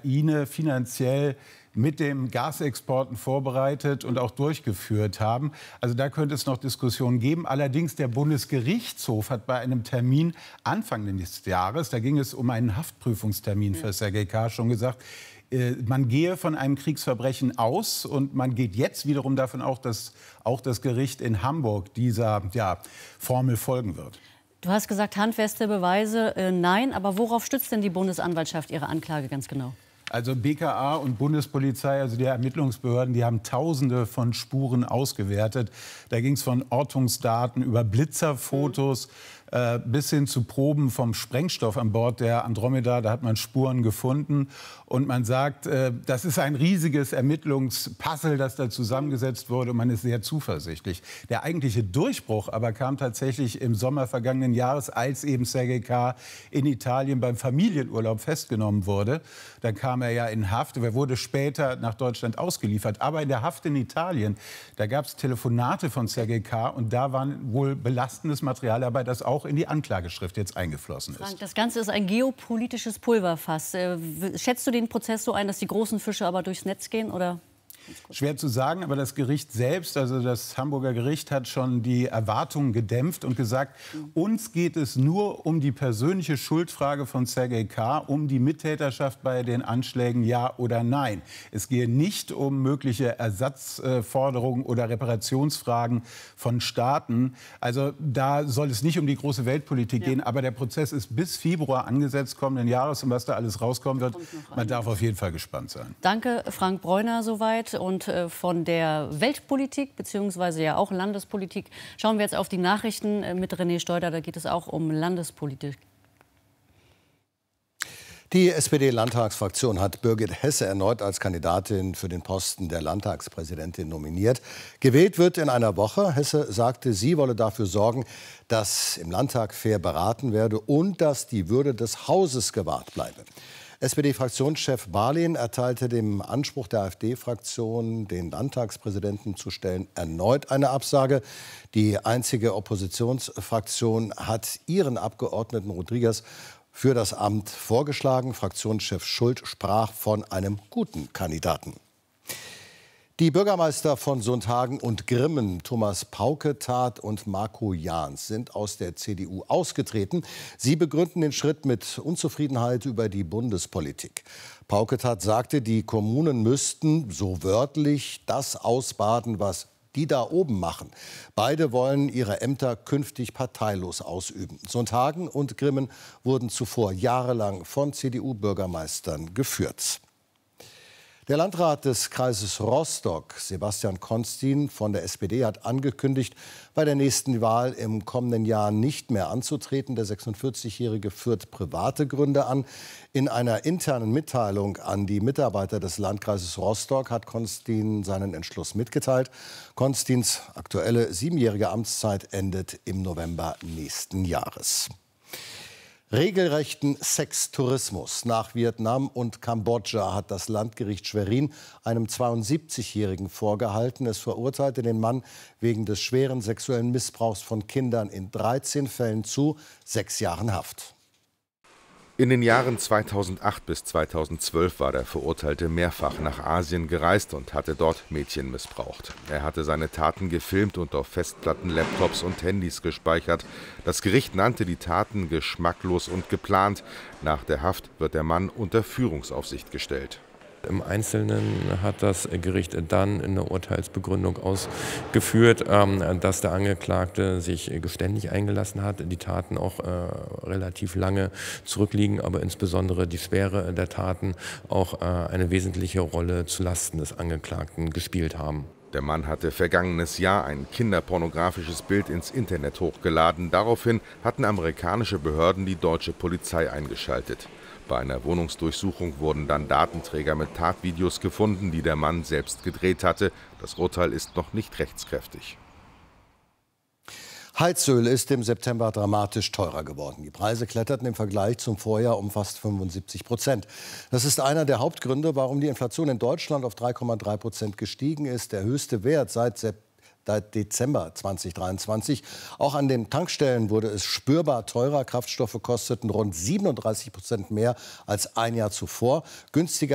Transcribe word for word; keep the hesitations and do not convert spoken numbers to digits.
Ukraine finanziell mit den Gasexporten vorbereitet und auch durchgeführt haben. Also da könnte es noch Diskussionen geben. Allerdings der Bundesgerichtshof hat bei einem Termin Anfang des Jahres, da ging es um einen Haftprüfungstermin für Sergej K., schon gesagt, man gehe von einem Kriegsverbrechen aus und man geht jetzt wiederum davon aus, dass auch das Gericht in Hamburg dieser ja, Formel folgen wird. Du hast gesagt, handfeste Beweise, äh, nein. Aber worauf stützt denn die Bundesanwaltschaft ihre Anklage ganz genau? Also B K A und Bundespolizei, also die Ermittlungsbehörden, die haben Tausende von Spuren ausgewertet. Da ging es von Ortungsdaten über Blitzerfotos mhm. äh, bis hin zu Proben vom Sprengstoff an Bord der Andromeda. Da hat man Spuren gefunden. Und man sagt, äh, das ist ein riesiges Ermittlungspuzzle, das da zusammengesetzt wurde. Und man ist sehr zuversichtlich. Der eigentliche Durchbruch aber kam tatsächlich im Sommer vergangenen Jahres, als eben Sergej K. in Italien beim Familienurlaub festgenommen wurde. Da kam er ja in Haft. Er wurde später nach Deutschland ausgeliefert. Aber in der Haft in Italien, da gab es Telefonate von Sergej K. Und da war wohl belastendes Material dabei, das auch in die Anklageschrift jetzt eingeflossen ist. Frank, das Ganze ist ein geopolitisches Pulverfass. Äh, schätzt du den Prozess so ein, dass die großen Fische aber durchs Netz gehen, oder? Schwer zu sagen, aber das Gericht selbst, also das Hamburger Gericht, hat schon die Erwartungen gedämpft und gesagt, uns geht es nur um die persönliche Schuldfrage von Sergej K., um die Mittäterschaft bei den Anschlägen, ja oder nein. Es gehe nicht um mögliche Ersatzforderungen oder Reparationsfragen von Staaten. Also da soll es nicht um die große Weltpolitik ja. gehen, aber der Prozess ist bis Februar angesetzt, kommenden Jahres, und was da alles rauskommen wird, man darf auf jeden Fall gespannt sein. Danke, Frank Bräuner, soweit. Und äh, von der Weltpolitik beziehungsweise ja auch Landespolitik schauen wir jetzt auf die Nachrichten äh, mit René Steuder. Da geht es auch um Landespolitik. Die S P D-Landtagsfraktion hat Birgit Hesse erneut als Kandidatin für den Posten der Landtagspräsidentin nominiert. Gewählt wird in einer Woche. Hesse sagte, sie wolle dafür sorgen, dass im Landtag fair beraten werde und dass die Würde des Hauses gewahrt bleibe. S P D-Fraktionschef Barlin erteilte dem Anspruch der AfD-Fraktion, den Landtagspräsidenten zu stellen, erneut eine Absage. Die einzige Oppositionsfraktion hat ihren Abgeordneten Rodriguez für das Amt vorgeschlagen. Fraktionschef Schult sprach von einem guten Kandidaten. Die Bürgermeister von Sundhagen und Grimmen, Thomas Pauketat und Marco Jahns, sind aus der C D U ausgetreten. Sie begründen den Schritt mit Unzufriedenheit über die Bundespolitik. Pauketat sagte, die Kommunen müssten, so wörtlich, das ausbaden, was die da oben machen. Beide wollen ihre Ämter künftig parteilos ausüben. Sundhagen und Grimmen wurden zuvor jahrelang von C D U-Bürgermeistern geführt. Der Landrat des Kreises Rostock, Sebastian Constin von der S P D, hat angekündigt, bei der nächsten Wahl im kommenden Jahr nicht mehr anzutreten. Der sechsundvierzigjährige führt private Gründe an. In einer internen Mitteilung an die Mitarbeiter des Landkreises Rostock hat Constin seinen Entschluss mitgeteilt. Constins aktuelle siebenjährige Amtszeit endet im November nächsten Jahres. Regelrechten Sextourismus nach Vietnam und Kambodscha hat das Landgericht Schwerin einem zweiundsiebzigjährigen vorgehalten. Es verurteilte den Mann wegen des schweren sexuellen Missbrauchs von Kindern in dreizehn Fällen zu sechs Jahren Haft. In den Jahren zweitausendacht bis zweitausendzwölf war der Verurteilte mehrfach nach Asien gereist und hatte dort Mädchen missbraucht. Er hatte seine Taten gefilmt und auf Festplatten, Laptops und Handys gespeichert. Das Gericht nannte die Taten geschmacklos und geplant. Nach der Haft wird der Mann unter Führungsaufsicht gestellt. Im Einzelnen hat das Gericht dann in der Urteilsbegründung ausgeführt, dass der Angeklagte sich geständig eingelassen hat, die Taten auch relativ lange zurückliegen, aber insbesondere die Schwere der Taten auch eine wesentliche Rolle zulasten des Angeklagten gespielt haben. Der Mann hatte vergangenes Jahr ein kinderpornografisches Bild ins Internet hochgeladen. Daraufhin hatten amerikanische Behörden die deutsche Polizei eingeschaltet. Bei einer Wohnungsdurchsuchung wurden dann Datenträger mit Tatvideos gefunden, die der Mann selbst gedreht hatte. Das Urteil ist noch nicht rechtskräftig. Heizöl ist im September dramatisch teurer geworden. Die Preise kletterten im Vergleich zum Vorjahr um fast fünfundsiebzig Prozent. Das ist einer der Hauptgründe, warum die Inflation in Deutschland auf drei Komma drei Prozent gestiegen ist. Der höchste Wert seit September. Seit Dezember zweitausenddreiundzwanzig. Auch an den Tankstellen wurde es spürbar teurer. Kraftstoffe kosteten rund siebenunddreißig Prozent mehr als ein Jahr zuvor. Günstiger